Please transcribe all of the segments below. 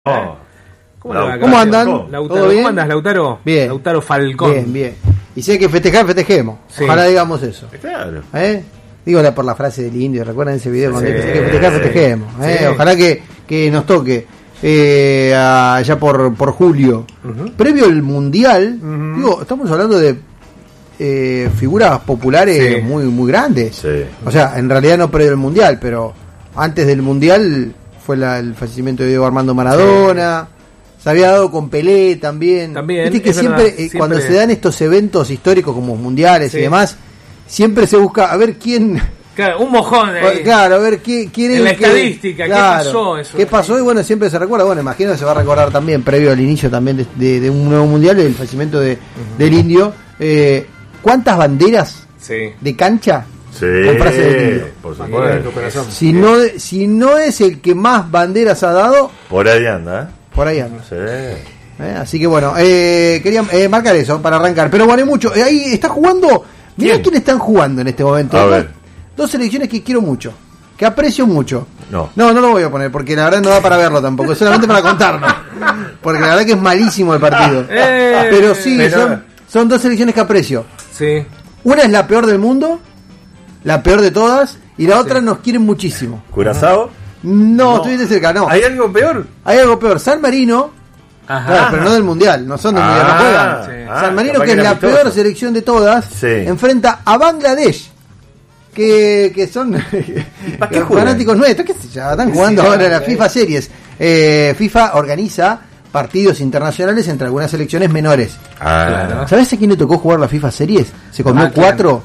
Oh. ¿Cómo andan? Lautaro, ¿Todo bien? ¿Cómo andas, Lautaro? Bien. Lautaro Falcón. Bien, bien. Y si hay que festejar, festejemos. Sí. Ojalá digamos eso. Claro. Dígola por la frase del indio. ¿Recuerdan ese video? Cuando Sí. hay que festejar, festejemos. Sí. Ojalá que nos toque allá por julio. Uh-huh. Previo al Mundial, Uh-huh. digo, estamos hablando de figuras populares Sí. muy grandes. Sí. O sea, en realidad no previo al Mundial, pero antes del Mundial fue el fallecimiento de Diego Armando Maradona. Se había dado con Pelé también. Viste que es siempre, verdad, siempre cuando se dan estos eventos históricos como mundiales Sí. y demás, siempre se busca a ver quién. Claro, un mojón ahí. Claro, a ver quién es En la el que- estadística, ¿qué pasó eso? ¿Qué pasó? Y bueno, siempre se recuerda. Bueno, imagino que se va a recordar también, previo al inicio también de un nuevo mundial, el fallecimiento del indio. ¿Cuántas banderas Sí. de cancha? Sí, Con frase del indio. por supuesto. Si no es el que más banderas ha dado, Por ahí anda, por ahí anda. Sí. Así que bueno, quería marcar eso para arrancar. Pero bueno, hay mucho. Ahí está jugando. Mirá quién están jugando en este momento. A ver. Dos selecciones que quiero mucho, que aprecio mucho. No. No lo voy a poner porque la verdad no da para verlo tampoco, solamente para contarlo. Porque la verdad que es malísimo el partido. Pero sí, son dos selecciones que aprecio. Sí. Una es la peor del mundo, la peor de todas, y la otra nos quieren muchísimo. ¿Curazao? No, estuviste cerca, no. ¿Hay algo peor? Hay algo peor. San Marino. Ajá. Claro, pero no del mundial, no son del mundial, no juegan. Sí. San Marino, capaz que es era la amistoso. peor selección de todas, Sí. enfrenta a Bangladesh, que son para qué juegan? fanáticos nuestros, que ya están jugando ahora en la FIFA Series. FIFA organiza partidos internacionales entre algunas selecciones menores. Claro. ¿Sabes a quién le tocó jugar la FIFA Series? Se comió claro.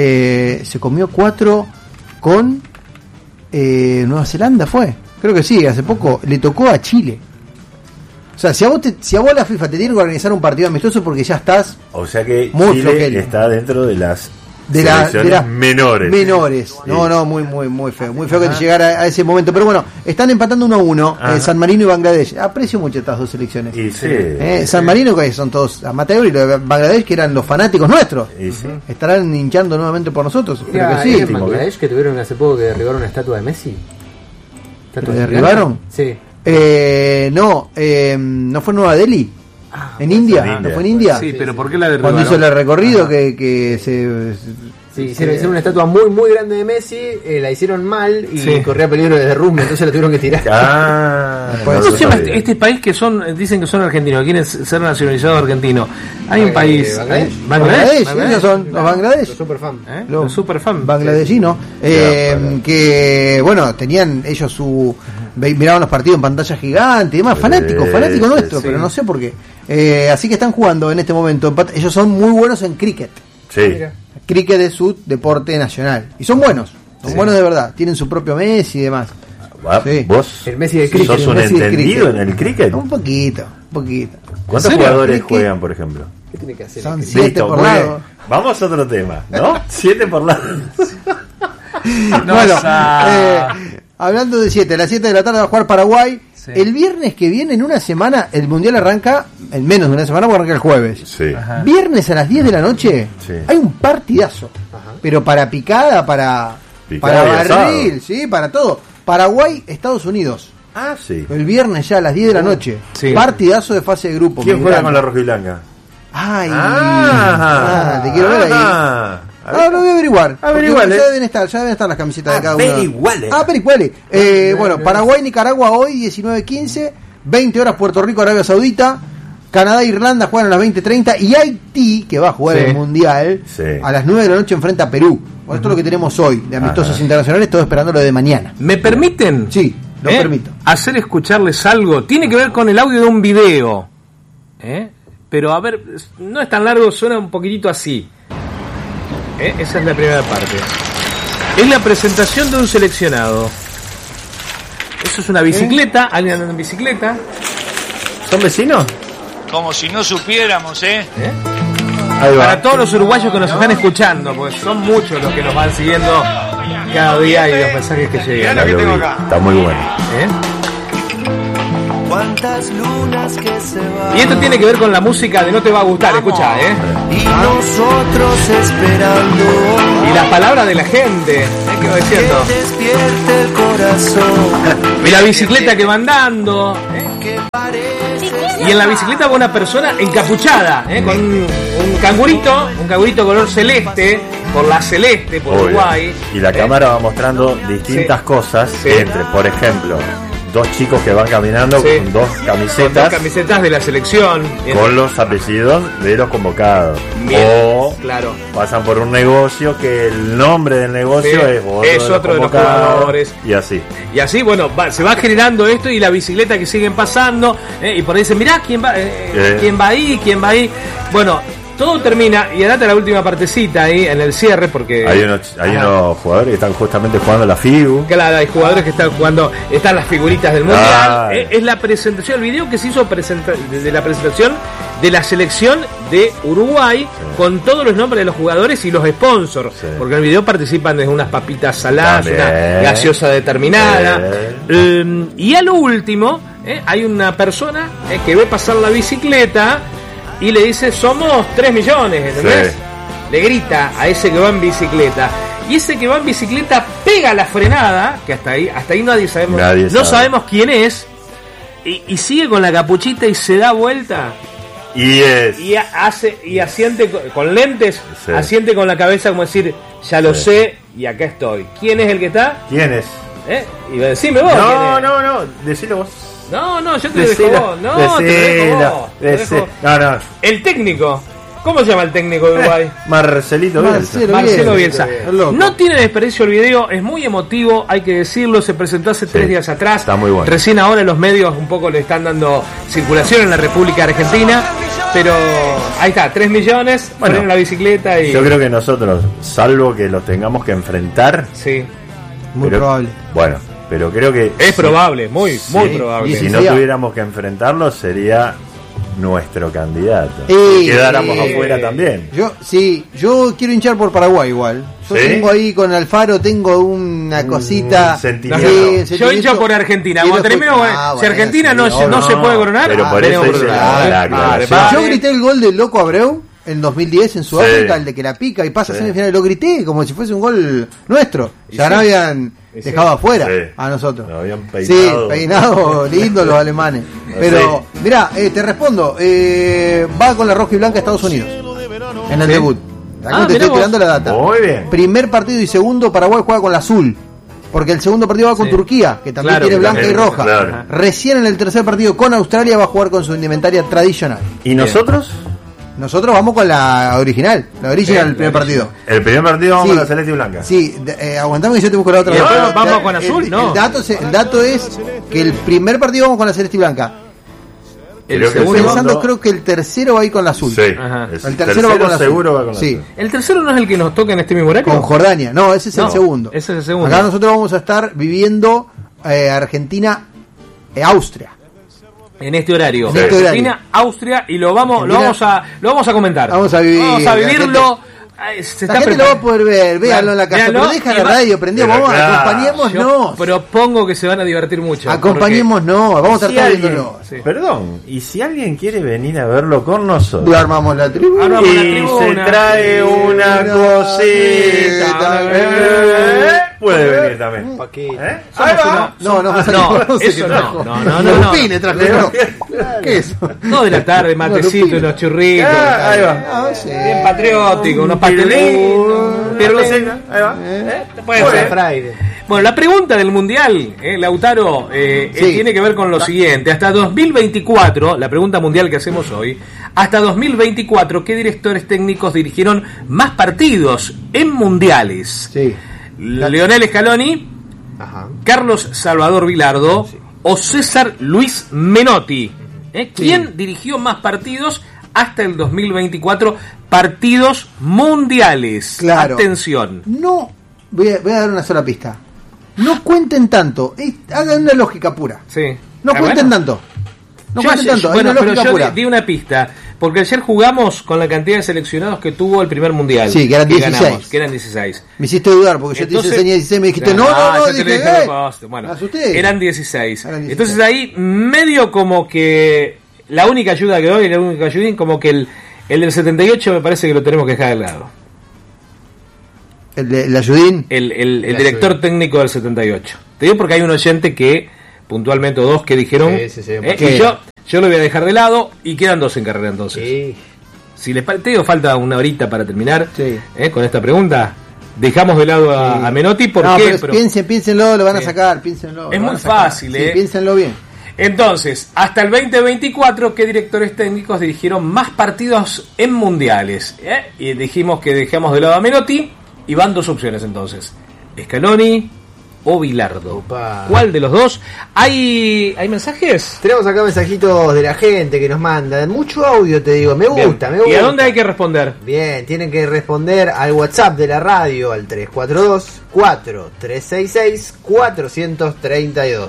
4 con Nueva Zelanda, fue. Creo que sí, hace poco le tocó a Chile. O sea, si a vos la FIFA te tiene que organizar un partido amistoso porque ya estás O sea que Muy Chile floquel. está dentro de las de selecciones las menores. menores. No, muy feo que te llegara a ese momento. Pero bueno, están empatando 1-1 Ajá. San Marino y Bangladesh. Aprecio mucho estas dos selecciones. Y sí. San Marino, que son todos amateur, y lo de Bangladesh, que eran los fanáticos nuestros. Y sí. ¿Estarán hinchando nuevamente por nosotros? Espero Mira, que sí. en Bangladesh que tuvieron hace poco que derribaron una estatua de Messi. ¿Lo derribaron? Sí. No fue en Nueva Delhi, en India. en India. ¿No fue en India? Sí, pero ¿por qué la derribaron? Cuando hizo el recorrido que se... Sí, hicieron una estatua muy grande de Messi, la hicieron mal y Sí. corría peligro de derrumbe, entonces la tuvieron que tirar. Pues, ¿Cómo se llama sabía. este país que dicen que son argentinos, quieren ser nacionalizados argentinos? Hay un país. Bangladesh. Bangladesh, ellos son los Bangladesh. Los superfan. Los superfans. Bangladesinos, que bueno, tenían ellos miraban los partidos en pantalla gigante y demás, fanático nuestro, sí. pero no sé por qué. Así que están jugando en este momento. Ellos son muy buenos en cricket. Sí. Cricket es su deporte nacional. Y son buenos buenos de verdad. Tienen su propio Messi y demás. Sí. ¿Vos El Messi del cricket. sos un Messi del entendido cricket. en el cricket? Un poquito. ¿Cuántos ¿En serio? jugadores Cricket. juegan, por ejemplo? ¿Qué tiene que hacer? Son 7 Listo, por muy lado. bien. Vamos a otro tema, ¿no? 7 por lado. Bueno, hablando de 7, a las 7 de la tarde va a jugar Paraguay. Sí. El viernes que viene, en una semana, el mundial arranca, en menos de una semana, va a arrancar el jueves. Sí. Ajá. Viernes a las 10 de la noche Sí. hay un partidazo. Pero para picada, para Picada y barril, asado. sí, para todo. Paraguay, Estados Unidos. Ah, sí. El viernes ya a las 10 de la noche. Sí. Partidazo de fase de grupo. ¿Quién me juega encanta. con la roja y blanca? Ay, te Ah, quiero ver ahí. Lo voy a averiguar. Averiguale. Porque ya deben estar las camisetas de cada uno. Averiguale. Averiguale. Bueno, Paraguay, Nicaragua hoy, 19:15. 20 horas Puerto Rico, Arabia Saudita. Canadá e Irlanda juegan a las 20:30. Y Haití, que va a jugar Sí. el Mundial, Sí. a las 9 de la noche enfrenta a Perú. Bueno, esto es lo que tenemos hoy, de amistosos internacionales, todo esperando lo de mañana. ¿Me permiten? Sí, lo permito. Hacer escucharles algo. Tiene que ver con el audio de un video. Pero a ver, no es tan largo, suena un poquitito así. Esa es la primera parte. Es la presentación de un seleccionado. Eso es una bicicleta, alguien anda en bicicleta. ¿Son vecinos? Como si no supiéramos, ¿eh? Ahí va. Para todos los uruguayos que nos están escuchando, porque son muchos los que nos van siguiendo cada día y los mensajes que llegan. Ya lo vi. Está muy bueno. Cuántas lunas que se van. Y esto tiene que ver con la música de No Te Va a Gustar, escuchá, Y nosotros esperando Y las palabras de la gente, ¿qué va diciendo? que despierte el corazón. Y la bicicleta que va andando, Que Y en la bicicleta va una persona encapuchada, con un cangurito color celeste, por la celeste, por Obvio. Uruguay. Y la cámara va mostrando distintas Sí. cosas Sí. entre, por ejemplo, dos chicos que van caminando Sí. con dos Con camisetas dos camisetas de la selección. con los apellidos de los convocados. Bien, O claro. pasan por un negocio que el nombre del negocio Sí, es otro de los convocados, jugadores. y así. Y así, bueno, se va generando esto y la bicicleta que siguen pasando, y por ahí dicen, mirá, ¿quién va ahí? ¿Quién va ahí? Bueno, todo termina, y ahora está la última partecita ahí en el cierre, porque... Hay unos jugadores que están justamente jugando la FIU. Claro, hay jugadores que están jugando, están las figuritas del Mundial. Claro. Es la presentación, el video que se hizo desde la presentación de la selección de Uruguay, con todos los nombres de los jugadores y los sponsors. Sí. Porque en el video participan desde unas papitas saladas, También. una gaseosa determinada. Y a lo último, hay una persona que ve pasar la bicicleta y le dice, somos 3 millones, ¿entendés? Sí. Le grita a ese que va en bicicleta. Y ese que va en bicicleta pega la frenada, que hasta ahí nadie Nadie sabe. sabemos quién es, y sigue con la capuchita y se da vuelta Y es. y asiente con lentes, Sí. asiente con la cabeza como decir, ya lo Sí. sé y acá estoy. ¿Quién es el que está? ¿Quién es? Y decime vos. ¿quién es? No, decilo vos. No, yo te lo dejo vos. No, te lo dejo vos. Te lo dejo vos. No. El técnico. ¿Cómo se llama el técnico de Uruguay? Marcelito Bielsa. Marcelo Bielsa. Loco. No tiene desperdicio el video, es muy emotivo, hay que decirlo, se presentó hace 3 días atrás. Está muy bueno. Recién ahora los medios un poco le están dando circulación en la República Argentina, pero ahí está, 3 millones, Bueno, ponen la bicicleta y... Yo creo que nosotros, salvo que los tengamos que enfrentar, Sí, Muy pero- probable. Bueno, pero creo que es probable, muy probable. Si no Sería- tuviéramos que enfrentarlo, sería nuestro candidato. Y- Quedáramos afuera también. Yo quiero hinchar por Paraguay igual. Yo ¿Sí? tengo ahí con Alfaro, tengo una cosita. sentimiento. Yo hincho por Argentina. Quiero Cuando termino, escuchar- si Argentina sí, no se puede coronar, Pero por tenemos eso que hice coronar. la aclaración. Vale. Yo grité el gol del Loco Abreu en 2010 en Sudáfrica, el de que la pica y pasa a Sí. semifinal. Lo grité como si fuese un gol nuestro. Ya no habían dejado afuera Sí. a nosotros. Nos habían Sí, peinado. peinado lindo los alemanes. Pero, mirá, te respondo. Va con la roja y blanca a Estados Unidos en el Sí. debut. Acá te mirá estoy vos. tirando la data. Muy bien. Primer partido y segundo, Paraguay juega con la azul. Porque el segundo partido va con Sí. Turquía, que también Claro, tiene que blanca y también, roja. claro. Recién en el tercer partido con Australia va a jugar con su indumentaria tradicional. ¿Y nosotros? Nosotros vamos con la original, el primer partido. El primer partido vamos Sí. con la celeste y blanca. Sí, aguantame que yo te busco la otra. ¿Y después data. vamos con azul? No. El dato es que el primer partido vamos con la celeste y blanca. El Creo que segundo- el Pensando, creo que el tercero va a ir con la azul. Sí. Ajá. El tercero va con la azul. seguro va con la Sí. azul. ¿El tercero no es el que nos toca en este mismo horario? Con Jordania. No, ese es No, el segundo. ese es el segundo. Acá nosotros vamos a estar viviendo Argentina, Austria. En este horario. En este horario. Argentina, Austria, y lo vamos a comentar. Vamos a vivir. Vamos a vivirlo. Ay, se La está gente lo va a preparando. poder ver, véanlo en la casa, Véanlo, pero deja y la va- radio prendido, Pero vamos, claro, acompañémonos. Yo propongo que se van a divertir mucho. Acompañémonos, vamos a Si estar alguien- viéndolo. Sí. Perdón, y si alguien quiere venir a verlo con nosotros, Le armamos la tribuna. Armamos la y tribuna. se trae una cosita, cosita. puede venir también. Paquete. ¿Eh? Somos Ahí va. No, No, sé eso qué no. trajo. No. Lupine trajo, no. ¿Qué es eso? No de la tarde, matecito, Lupino. unos churritos. Ah, ahí va. Ah, sí. Bien patriótico, unos pastelitos. Pero ahí va. Puede Buena ser. Friday. Bueno, la pregunta del Mundial, Lautaro, Sí. tiene que ver con lo siguiente. Hasta 2024, la pregunta mundial que hacemos hoy, hasta 2024, ¿qué directores técnicos dirigieron más partidos en mundiales? Sí. Lionel Scaloni, Ajá. Carlos Salvador Vilardo o César Luis Menotti. ¿Quién dirigió más partidos hasta el 2024? Partidos mundiales. Claro. Atención. No, voy a dar una sola pista. No cuenten tanto, hagan una lógica pura. Sí. No Ah, cuenten bueno. tanto. No Yo cuenten ayer- tanto, hay bueno, una pero lógica yo pura. di una pista, porque ayer jugamos con la cantidad de seleccionados que tuvo el primer mundial. Sí, que eran 16. ganamos, que eran 16. Me hiciste dudar porque yo te Entonces- hice señal 16 y me dijiste, no, yo te lo dije, dije a propósito. Bueno, me asusté. eran 16. Eran 16. Entonces ahí medio como que la única ayuda que doy, la única ayuda, como que el del 78 me parece que lo tenemos que dejar de lado. El Ayudín. El director técnico del 78. Te digo porque hay un oyente que puntualmente dos que dijeron. Sí. Y yo lo voy a dejar de lado y quedan dos en carrera entonces. Sí. Si les te falta una horita para terminar Sí. con esta pregunta, dejamos de lado a Menotti. ¿Por No, qué? pero piénsenlo, lo van a sacar, piénsenlo. Es lo van muy a sacar. fácil, Sí, piénsenlo bien. Entonces, hasta el 2024, ¿qué directores técnicos dirigieron más partidos en mundiales? Y dijimos que dejamos de lado a Menotti y van dos opciones entonces: Scaloni o Bilardo. Opa. ¿Cuál de los dos? ¿Hay mensajes? Tenemos acá mensajitos de la gente que nos manda. Mucho audio, te digo. Me gusta, Bien. me gusta. ¿Y a dónde hay que responder? Bien, tienen que responder al WhatsApp de la radio al 342-4366-432.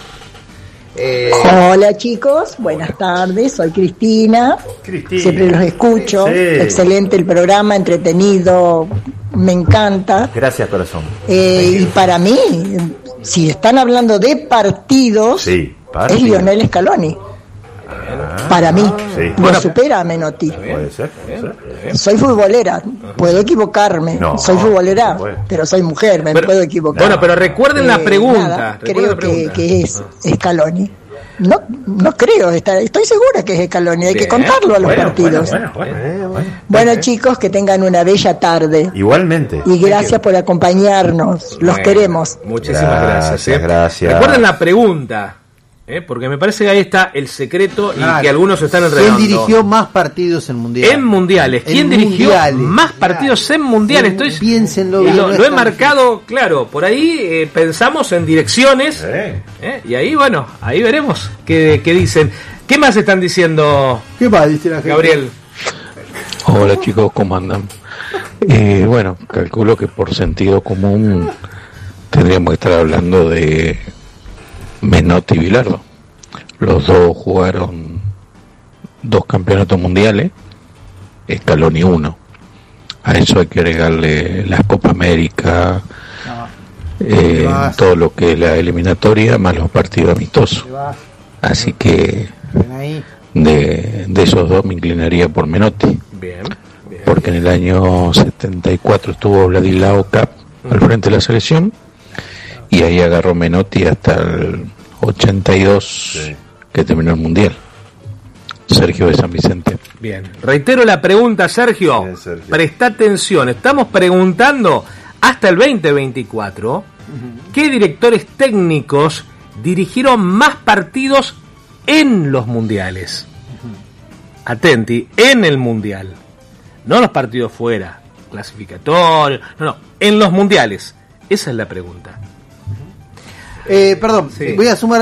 Hola chicos, buenas tardes, soy Cristina. Siempre los escucho. Sí. Excelente el programa, entretenido, me encanta. Gracias, corazón. Y para mí, si están hablando de partidos, Sí, es Lionel Scaloni. Para mí, Sí. lo supera a Menotti. Puede ser. Soy futbolera, puedo equivocarme. No, soy futbolera, no puede. pero soy mujer, me Pero- puedo equivocar. Bueno, pero recuerden la pregunta. Nada, recuerden creo la pregunta. que es Scaloni. No creo, estoy segura que es Scaloni, hay que Bien. contarlo a los Bueno, partidos. bueno. Bueno, chicos, que tengan una bella tarde Igualmente. y gracias por acompañarnos, los Bueno, queremos. Muchísimas gracias. Gracias. Recuerden la pregunta, porque me parece que ahí está el secreto Claro. y que algunos están ¿Quién enredando. dirigió más partidos en mundial? En mundiales. ¿Quién En dirigió mundiales, más claro. partidos en mundiales? Estoy, Piénsenlo y bien, lo no he es tan marcado, claro. Por ahí pensamos en direcciones. Y ahí, bueno, ahí veremos qué dicen. ¿Qué más están diciendo, ¿Qué más dice la gente? Gabriel? Hola chicos, ¿cómo andan? Bueno, calculo que por sentido común tendríamos que estar hablando de Menotti y Bilardo. Los dos jugaron 2 campeonatos mundiales, Scaloni 1. A eso hay que agregarle la Copa América, todo lo que es la eliminatoria, más los partidos amistosos. Así que Ven ahí. de esos dos me inclinaría por Menotti. Bien. Porque en el año 74 estuvo Vladislao Cap al frente de la selección y ahí agarró Menotti hasta el 82 que terminó el Mundial. Sergio de San Vicente. Bien. Reitero la pregunta, Sergio. Bien, Sergio. Presta atención. Estamos preguntando hasta el 2024 qué directores técnicos dirigieron más partidos en los mundiales. Atenti, en el mundial. No los partidos fuera, clasificatorios. No, en los mundiales. Esa es la pregunta. Perdón, Sí. voy a sumar,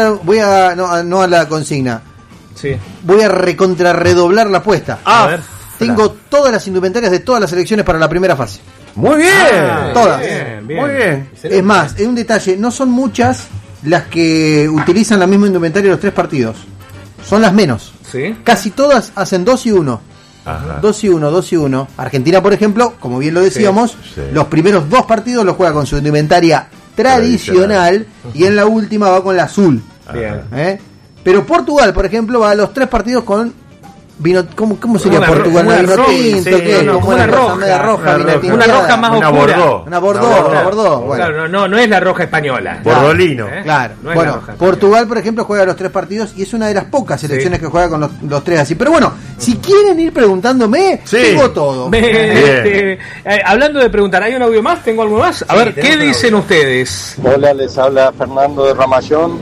no a la consigna. Sí. Voy a redoblar la apuesta. A ver. Tengo todas las indumentarias de todas las selecciones para la primera fase. Muy bien. Todas. Bien, bien. Muy bien. Es más, es un detalle, no son muchas las que utilizan la misma indumentaria los 3 partidos. Son las menos. Sí. Casi todas hacen 2 y 1. Ajá. 2 y 1, 2 y 1. Argentina, por ejemplo, como bien lo decíamos, sí. los primeros 2 partidos los juega con su indumentaria tradicional y en la última va con la azul. Bien. ¿Eh? Pero Portugal, por ejemplo, va a los 3 partidos con vino. ¿Cómo sería Una Portugal? una ¿Vino roja, tinto? sí, ¿Qué? no, ¿Cómo una era? roja, Media roja, una vino roja. tinteada. Una roja más Una oscura. Bordeaux. Una Bordeaux, Una una Bordeaux. Bueno. Claro, no es la roja española. Bordolino. Claro, No es la bueno, roja española. Portugal, por ejemplo, juega los 3 partidos y es una de las pocas selecciones que juega con los 3 así. Pero bueno, si quieren ir preguntándome, Sí. tengo todo. Hablando de preguntar, ¿hay un audio más? ¿Tengo algo más? A Sí, ver, ¿qué tenemos un dicen ustedes? Hola, les habla Fernando de Ramallón.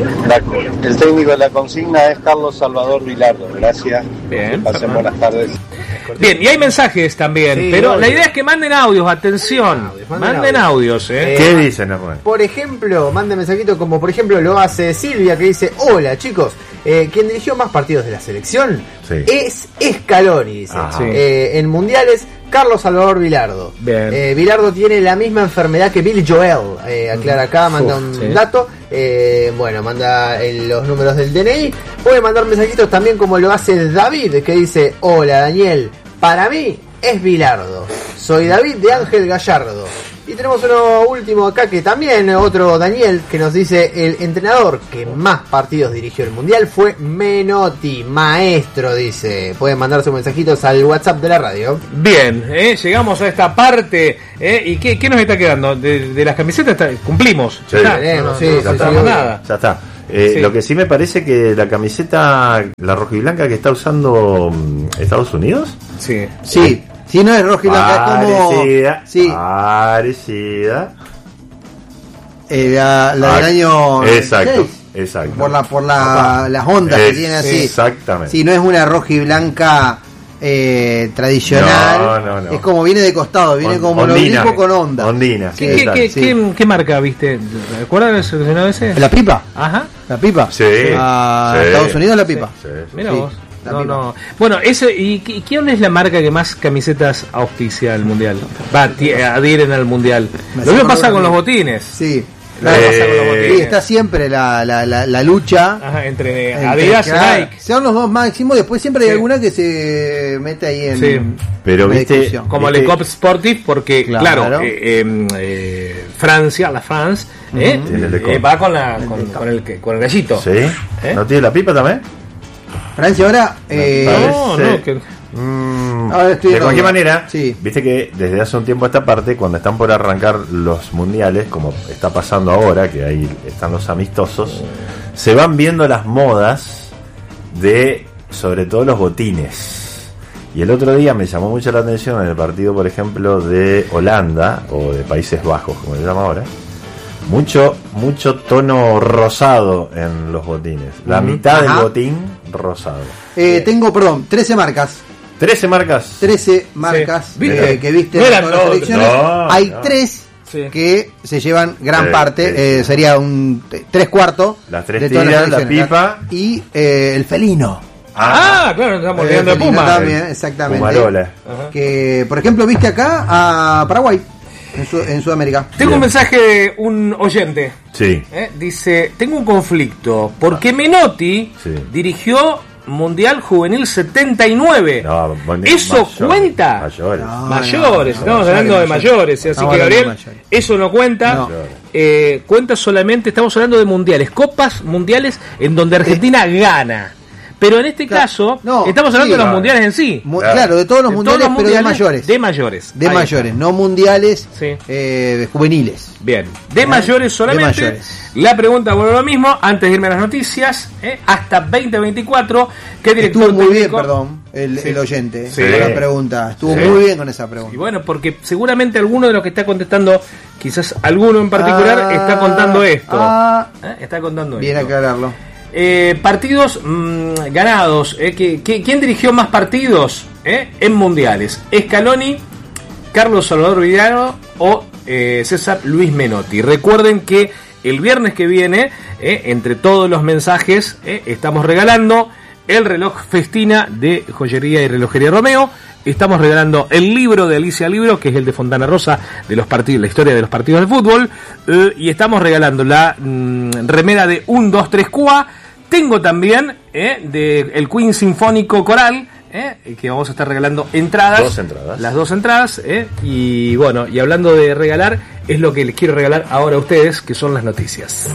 El técnico de la consigna es Carlos Salvador Vilardo. Gracias. Bien, Pasen Fernando. buenas tardes. Bien, y hay mensajes también, Sí, pero audio. la idea es que manden audios, atención. Manden audios, ¿Qué dicen, Hernán? Por ejemplo, mande mensajito como por ejemplo lo hace Silvia, que dice: hola chicos, quien dirigió más partidos de la selección Sí. es Scaloni, dice. Ajá. Sí. En mundiales, Carlos Salvador Vilardo. Bien. Vilardo tiene la misma enfermedad que Billy Joel, aclara acá, manda un sí. dato. Bueno, manda los números del DNI. Puede mandar mensajitos también como lo hace David, que dice: hola Daniel, para mí es Bilardo. Soy David de Ángel Gallardo. Y tenemos uno último acá que también, otro Daniel, que nos dice: el entrenador que más partidos dirigió el Mundial fue Menotti, maestro, dice. Pueden mandar sus mensajitos al WhatsApp de la radio. Bien, llegamos a esta parte. ¿Y qué nos está quedando? De las camisetas cumplimos. Sí. Ya está. Tenemos, sí, No sí, faltamos sí, nada. Ya está. Sí. Lo que sí me parece que la camiseta, la rojiblanca que está usando Estados Unidos, Sí. Sí, si no es roja y blanca, es como. parecida, Sí, parecida. la del año. Exacto, 6, exacto. por las ondas que tiene así. Exactamente. Sí, no es una roja y blanca tradicional. No. Es como viene de costado, viene como Ondina. logotipo con onda. Ondina. Sí. ¿Qué marca viste? ¿Recuerdan el seleccionado ese? ¿La pipa? Ajá. ¿La pipa? Sí. A Sí. Estados Unidos la pipa. Sí. Mira Sí, vos. la No, pipa. no. Bueno, eso, ¿y quién es la marca que más camisetas auspicia al mundial? Adhieren al mundial. Me Lo mismo acuerdo pasa con los también. botines. Sí. Lo mismo pasa con los Sí, botines. está siempre la lucha. Ajá, entre entre- Adidas y claro, Nike. son los dos máximos, después siempre hay Sí. alguna que se mete ahí en Sí. Pero la viste, discusión. Como ¿viste? Le Cop Sportif, porque, Claro. claro, Francia, la France, Tiene el Le Cop. va con el gallito. ¿Sí? ¿No tiene la pipa también? Francia ahora. No, que... Ahora estoy de en cualquier onda. manera, Sí. viste que desde hace un tiempo a esta parte, cuando están por arrancar los mundiales, como está pasando ahora, que ahí están los amistosos, se van viendo las modas de, sobre todo, los botines. Y el otro día me llamó mucho la atención en el partido, por ejemplo, de Holanda, o de Países Bajos, como se llama ahora, mucho tono rosado en los botines. La mitad del Ajá. botín rosado. Tengo, 13 marcas. 13 marcas. 13 marcas Sí. ¿Viste? que viste No en eran todas las todos. selecciones. No, Hay no. 3 Sí. que se llevan gran Sí, parte. sí. Sería un 3/4. Las 3 de todas tiras, la selecciones. pipa. Y el felino. claro, estamos olvidando de El felino Puma. también, exactamente. Pumarola. Ajá. Que, por ejemplo, viste acá a Paraguay, en Sudamérica. Tengo un mensaje de un oyente. Sí. Dice, tengo un conflicto, porque Menotti Sí. dirigió Mundial Juvenil 79. No, ¿Eso mayores, cuenta? Mayores. Mayores, estamos hablando de mayores, así Estamos que hablando de Gabriel, mayores. eso no cuenta. No. Cuenta solamente, estamos hablando de mundiales, copas mundiales en donde Argentina gana. Pero en este Claro, caso, no, estamos hablando sí, de los claro. mundiales en sí. Claro, de todos los De mundiales, todos los pero de mundiales, mayores. De mayores. De Ahí mayores, está. no mundiales Sí. juveniles. Bien, de mayores solamente. De mayores. La pregunta vuelve a lo mismo, antes de irme a las noticias, hasta 2024, ¿qué director Estuvo muy bien, técnico? perdón, el Sí. oyente, Sí. con la pregunta. Estuvo Sí. muy bien con esa pregunta. Y bueno, porque seguramente alguno de los que está contestando, quizás alguno en particular, está contando esto. Está contando Bien esto. aclararlo. Partidos ganados. ¿Quién dirigió más partidos en mundiales? ¿Scaloni, Carlos Salvador Vidal o César Luis Menotti? Recuerden que el viernes que viene, entre todos los mensajes, estamos regalando el reloj Festina de Joyería y Relojería Romeo. Estamos regalando el libro de Alicia Libro, que es el de Fontana Rosa, de los partidos, la historia de los partidos de fútbol. Y estamos regalando la remera de 1, 2, 3 Cuba. Tengo también de el Queen Sinfónico Coral, que vamos a estar regalando entradas. 2 entradas. Las 2 entradas. Y bueno, y hablando de regalar, es lo que les quiero regalar ahora a ustedes, que son las noticias.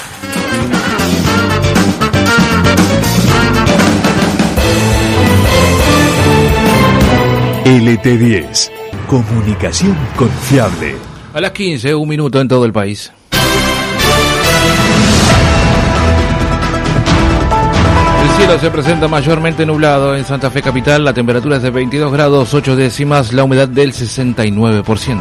LT10. Comunicación confiable. A las 15, 1 minuto en todo el país. El cielo se presenta mayormente nublado en Santa Fe Capital. La temperatura es de 22 grados 8 décimas, la humedad del 69%.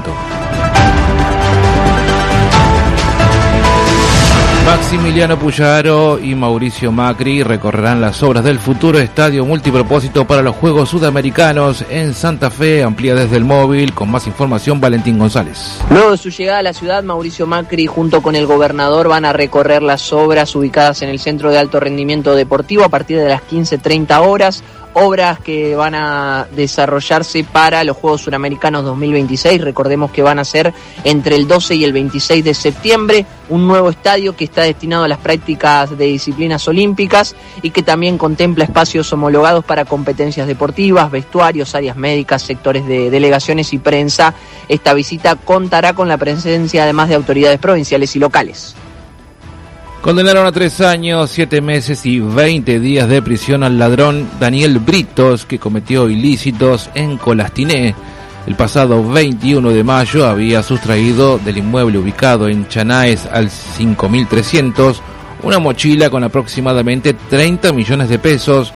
Maximiliano Puyaro y Mauricio Macri recorrerán las obras del futuro estadio multipropósito para los Juegos Sudamericanos en Santa Fe. Amplía desde el móvil. Con más información, Valentín González. Luego de su llegada a la ciudad, Mauricio Macri junto con el gobernador van a recorrer las obras ubicadas en el Centro de Alto Rendimiento Deportivo a partir de las 15:30 horas. Obras que van a desarrollarse para los Juegos Suramericanos 2026. Recordemos que van a ser entre el 12 y el 26 de septiembre. Un nuevo estadio que está destinado a las prácticas de disciplinas olímpicas y que también contempla espacios homologados para competencias deportivas, vestuarios, áreas médicas, sectores de delegaciones y prensa. Esta visita contará con la presencia además de autoridades provinciales y locales. Condenaron a 3 años, 7 meses y 20 días de prisión al ladrón Daniel Britos, que cometió ilícitos en Colastiné. El pasado 21 de mayo había sustraído del inmueble ubicado en Chanaes al 5300 una mochila con aproximadamente 30 millones de pesos,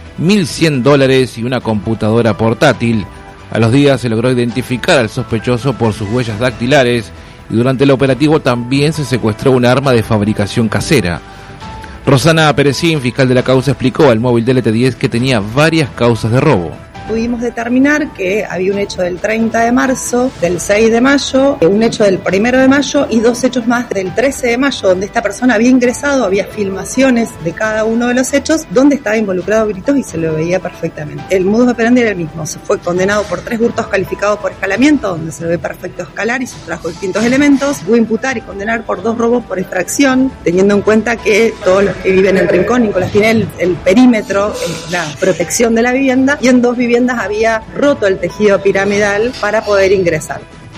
$1.100 y una computadora portátil. A los días se logró identificar al sospechoso por sus huellas dactilares y durante el operativo también se secuestró un arma de fabricación casera. Rosana Perecín, fiscal de la causa, explicó al móvil del LT10 que tenía varias causas de robo. Pudimos determinar que había un hecho del 30 de marzo, del 6 de mayo, un hecho del 1 de mayo y 2 hechos más del 13 de mayo, donde esta persona había ingresado, había filmaciones de cada uno de los hechos, donde estaba involucrado Britos y se lo veía perfectamente. El modus operandi era el mismo, se fue condenado por 3 hurtos calificados por escalamiento, donde se ve perfecto escalar y sustrajo distintos elementos, pudo imputar y condenar por 2 robos por extracción, teniendo en cuenta que todos los que viven en Rincón, Nicolás tiene el perímetro, la protección de la vivienda, y en 2 viviendas había roto el tejido piramidal para poder ingresar.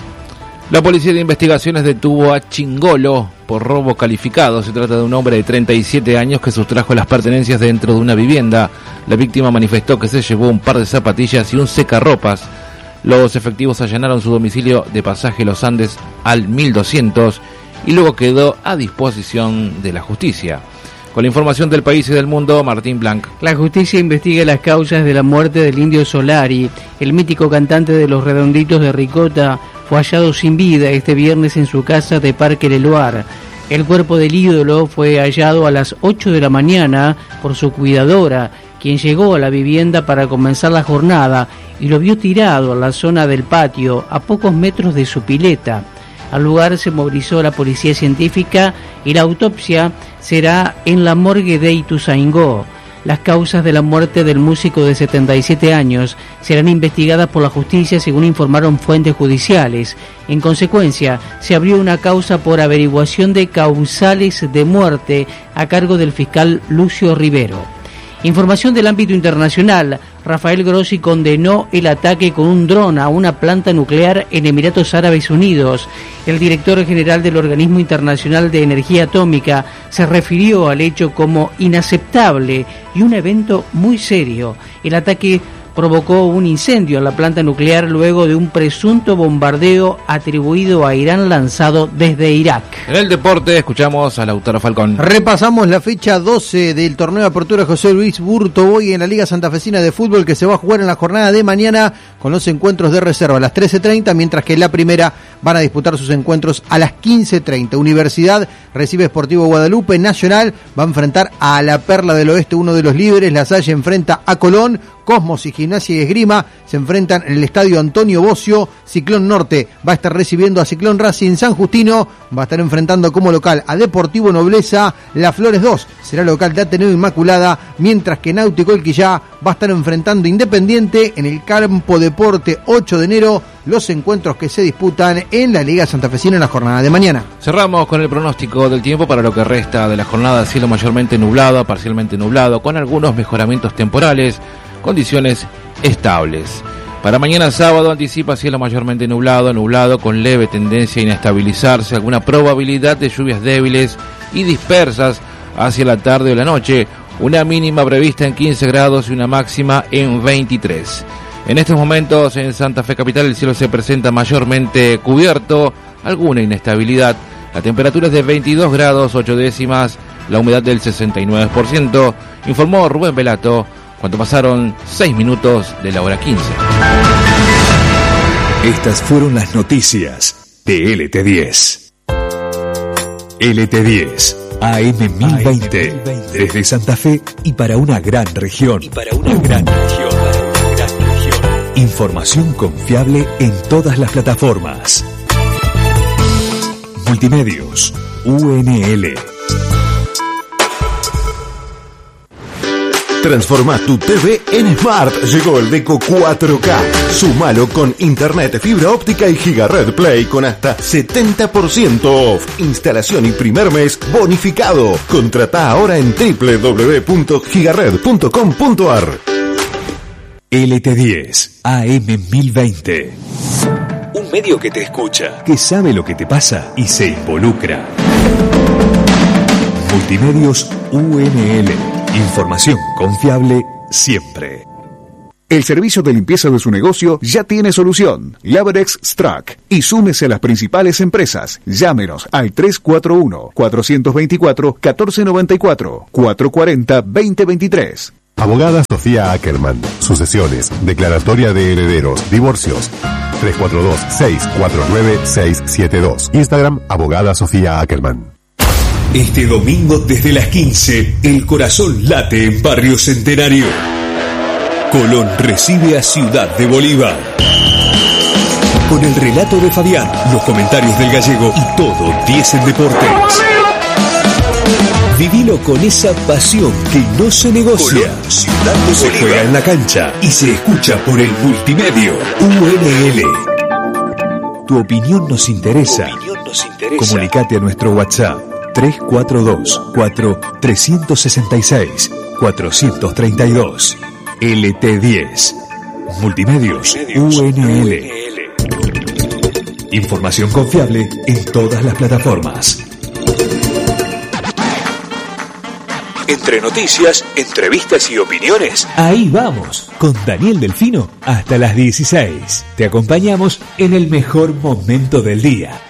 La Policía de Investigaciones detuvo a Chingolo por robo calificado. Se trata de un hombre de 37 años que sustrajo las pertenencias dentro de una vivienda. La víctima manifestó que se llevó un par de zapatillas y un secarropas. Los efectivos allanaron su domicilio de Pasaje Los Andes al 1200 y luego quedó a disposición de la justicia. Con la información del país y del mundo, Martín Blanc. La justicia investiga las causas de la muerte del Indio Solari. El mítico cantante de Los Redonditos de Ricota fue hallado sin vida este viernes en su casa de Parque Leloir. El cuerpo del ídolo fue hallado a las 8 de la mañana por su cuidadora, quien llegó a la vivienda para comenzar la jornada y lo vio tirado en la zona del patio, a pocos metros de su pileta. Al lugar se movilizó la policía científica y la autopsia será en la morgue de Ituzaingó. Las causas de la muerte del músico de 77 años serán investigadas por la justicia, según informaron fuentes judiciales. En consecuencia, se abrió una causa por averiguación de causales de muerte a cargo del fiscal Lucio Rivero. Información del ámbito internacional. Rafael Grossi condenó el ataque con un dron a una planta nuclear en Emiratos Árabes Unidos. El director general del Organismo Internacional de Energía Atómica se refirió al hecho como inaceptable y un evento muy serio. El ataque provocó un incendio en la planta nuclear luego de un presunto bombardeo atribuido a Irán lanzado desde Irak. En el deporte escuchamos a Lautaro Falcón. Repasamos la fecha 12 del torneo de apertura José Luis Burtoboy en la Liga Santafesina de Fútbol, que se va a jugar en la jornada de mañana con los encuentros de reserva a las 13:30, mientras que en la primera van a disputar sus encuentros a las 15:30. Universidad recibe Sportivo Guadalupe, Nacional va a enfrentar a la Perla del Oeste, uno de los líderes, La Salle enfrenta a Colón, Cosmos y Gimnasia y Esgrima se enfrentan en el estadio Antonio Bocio. Ciclón Norte va a estar recibiendo a Ciclón Racing. San Justino va a estar enfrentando como local a Deportivo Nobleza. La Flores 2 será local de Ateneo Inmaculada, mientras que Náutico Elquillá va a estar enfrentando Independiente en el Campo Deporte 8 de enero. Los encuentros que se disputan en la Liga Santafesina en la jornada de mañana. Cerramos con el pronóstico del tiempo para lo que resta de la jornada. Cielo mayormente nublado, parcialmente nublado, con algunos mejoramientos temporales, condiciones estables. Para mañana sábado anticipa cielo mayormente nublado con leve tendencia a inestabilizarse, alguna probabilidad de lluvias débiles y dispersas hacia la tarde o la noche, una mínima prevista en 15 grados y una máxima en 23. En estos momentos en Santa Fe Capital el cielo se presenta mayormente cubierto, alguna inestabilidad, la temperatura es de 22 grados 8 décimas, la humedad del 69%, informó Rubén Velato, cuando pasaron 6 minutos de la hora 15. Estas fueron las noticias de LT10. LT10, AM 1020, desde Santa Fe y para una gran región. Información confiable en todas las plataformas. Multimedios, UNL. Transforma tu TV en Smart. Llegó el Deco 4K. Súmalo con internet, fibra óptica y Gigared Play con hasta 70% off. Instalación y primer mes bonificado. Contratá ahora en www.gigared.com.ar. LT10, AM 1020. Un medio que te escucha, que sabe lo que te pasa y se involucra. Multimedios UNL. Información confiable siempre. El servicio de limpieza de su negocio ya tiene solución. Laberex Strack. Y súmese a las principales empresas. Llámenos al 341-424-1494, 440-2023. Abogada Sofía Ackerman. Sucesiones, declaratoria de herederos, divorcios. 342-649-672. Instagram, Abogada Sofía Ackerman. Este domingo desde las 15, el corazón late en Barrio Centenario. Colón recibe a Ciudad de Bolívar. Con el relato de Fabián, los comentarios del gallego y todo 10 en deportes. Vivilo con esa pasión que no se negocia. Colón, Ciudad de Bolívar. Se juega en la cancha y se escucha por el multimedio UNL. Tu opinión nos interesa. Comunicate a nuestro WhatsApp 342-366-432. LT10. Multimedios UNL. Información confiable en todas las plataformas. Entre noticias, entrevistas y opiniones, ahí vamos, con Daniel Delfino hasta las 16. Te acompañamos en el mejor momento del día.